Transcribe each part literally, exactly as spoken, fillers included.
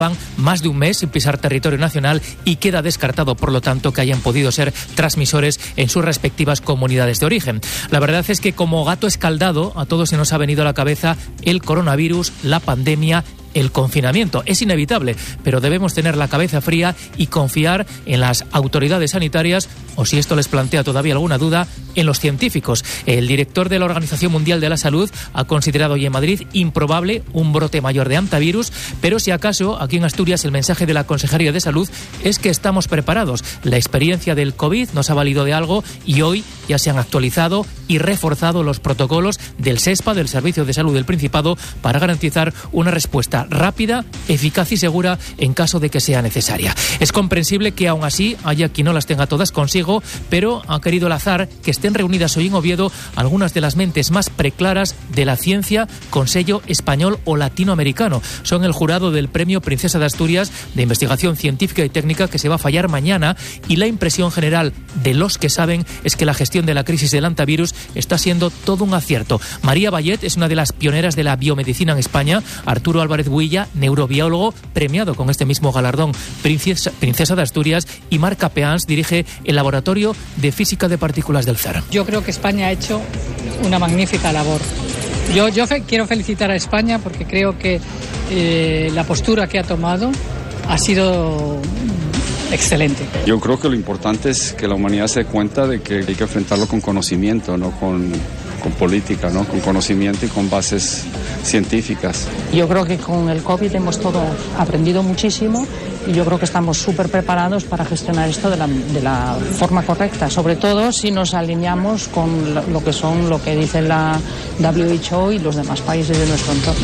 más de un mes sin pisar territorio nacional y queda descartado, por lo tanto, que hayan podido ser transmisores en sus respectivas comunidades de origen. La verdad es que como gato escaldado a todos se nos ha venido a la cabeza el coronavirus, la pandemia, el confinamiento. Es inevitable, pero debemos tener la cabeza fría y confiar en las autoridades sanitarias, o si esto les plantea todavía alguna duda, en los científicos. El director de la Organización Mundial de la Salud ha considerado hoy en Madrid improbable un brote mayor de hantavirus, pero si acaso, aquí en Asturias, el mensaje de la Consejería de Salud es que estamos preparados. La experiencia del COVID nos ha valido de algo y hoy ya se han actualizado y reforzado los protocolos del SESPA, del Servicio de Salud del Principado, para garantizar una respuesta rápida, eficaz y segura en caso de que sea necesaria. Es comprensible que aún así haya quien no las tenga todas consigo, pero ha querido el azar que estén reunidas hoy en Oviedo algunas de las mentes más preclaras de la ciencia con sello español o latinoamericano. Son el jurado del Premio Princesa de Asturias de Investigación Científica y Técnica, que se va a fallar mañana, y la impresión general de los que saben es que la gestión de la crisis del hantavirus está siendo todo un acierto. María Vallet es una de las pioneras de la biomedicina en España. Arturo Álvarez Builla, neurobiólogo, premiado con este mismo galardón Princesa, Princesa de Asturias, y Marc Capeans dirige el Laboratorio de Física de Partículas del C E R N. Yo creo que España ha hecho una magnífica labor. Yo, yo fe, quiero felicitar a España porque creo que eh, la postura que ha tomado ha sido excelente. Yo creo que lo importante es que la humanidad se dé cuenta de que hay que enfrentarlo con conocimiento, no con, con política, ¿no? Con conocimiento y con bases científicas. Yo creo que con el COVID hemos todos aprendido muchísimo y yo creo que estamos súper preparados para gestionar esto de la, de la forma correcta, sobre todo si nos alineamos con lo que son lo que dice la W H O y los demás países de nuestro entorno.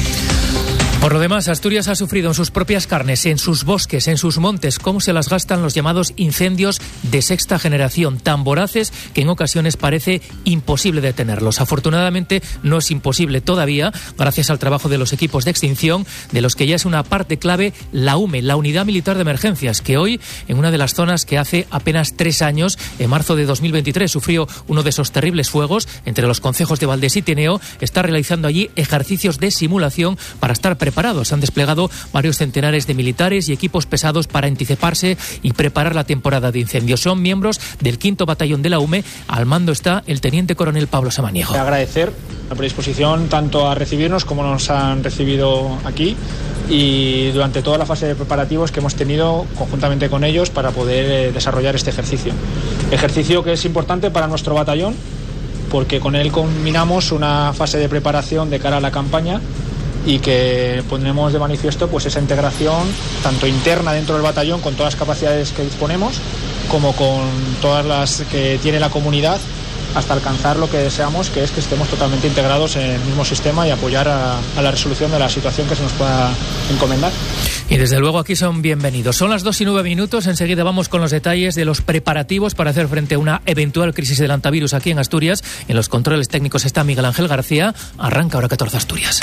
Por lo demás, Asturias ha sufrido en sus propias carnes, en sus bosques, en sus montes, cómo se las gastan los llamados incendios de sexta generación, tan voraces que en ocasiones parece imposible detenerlos. Afortunadamente no es imposible todavía, gracias al trabajo de los equipos de extinción, de los que ya es una parte clave la U M E, la Unidad Militar de Emergencias, que hoy, en una de las zonas que hace apenas tres años, en marzo de dos mil veintitrés, sufrió uno de esos terribles fuegos entre los concejos de Valdés y Tineo, está realizando allí ejercicios de simulación para estar preparados. Se han desplegado varios centenares de militares y equipos pesados para anticiparse y preparar la temporada de incendios. Son miembros del quinto batallón de la U M E. Al mando está el teniente coronel Pablo Samaniego. Agradecer la predisposición tanto a recibirnos como nos han recibido aquí y durante toda la fase de preparativos que hemos tenido conjuntamente con ellos para poder desarrollar este ejercicio. Ejercicio que es importante para nuestro batallón porque con él combinamos una fase de preparación de cara a la campaña y que pondremos de manifiesto pues esa integración tanto interna dentro del batallón con todas las capacidades que disponemos como con todas las que tiene la comunidad hasta alcanzar lo que deseamos, que es que estemos totalmente integrados en el mismo sistema y apoyar a, a la resolución de la situación que se nos pueda encomendar. Y desde luego aquí son bienvenidos. Son las dos y nueve minutos. Enseguida vamos con los detalles de los preparativos para hacer frente a una eventual crisis del hantavirus aquí en Asturias. En los controles técnicos está Miguel Ángel García. Arranca Hora catorce Asturias.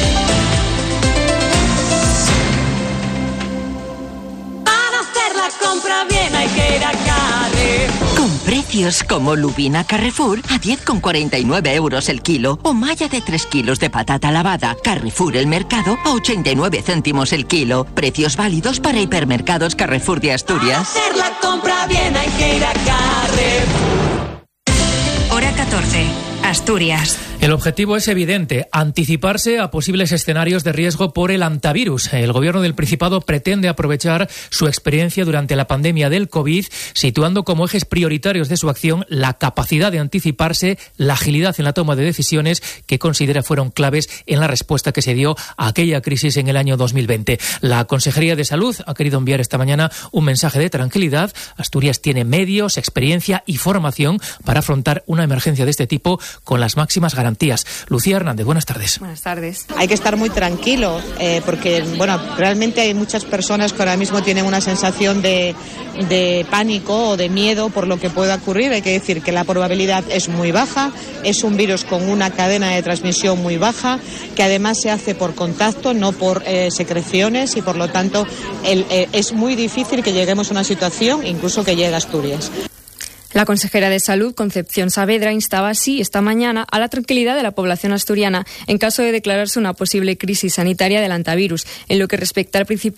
Para hacer la compra bien hay que ir a Carrefour. Con precios como Lubina Carrefour a diez con cuarenta y nueve euros el kilo o malla de tres kilos de patata lavada. Carrefour El Mercado a ochenta y nueve céntimos el kilo. Precios válidos para hipermercados Carrefour de Asturias. Para hacer la compra bien hay que ir a Carrefour. Hora catorce. Asturias. El objetivo es evidente, anticiparse a posibles escenarios de riesgo por el hantavirus. El Gobierno del Principado pretende aprovechar su experiencia durante la pandemia del COVID, situando como ejes prioritarios de su acción la capacidad de anticiparse, la agilidad en la toma de decisiones que considera fueron claves en la respuesta que se dio a aquella crisis en el año dos mil veinte. La Consejería de Salud ha querido enviar esta mañana un mensaje de tranquilidad. Asturias tiene medios, experiencia y formación para afrontar una emergencia de este tipo con las máximas garantías. Lucía Hernández, buenas tardes. Buenas tardes. Hay que estar muy tranquilo eh, porque, bueno, realmente hay muchas personas que ahora mismo tienen una sensación de, de pánico o de miedo por lo que pueda ocurrir. Hay que decir que la probabilidad es muy baja, es un virus con una cadena de transmisión muy baja, que además se hace por contacto, no por eh, secreciones y por lo tanto el, eh, es muy difícil que lleguemos a una situación, incluso que llegue a Asturias. La consejera de Salud, Concepción Saavedra, instaba así esta mañana a la tranquilidad de la población asturiana en caso de declararse una posible crisis sanitaria del hantavirus, en lo que respecta al principal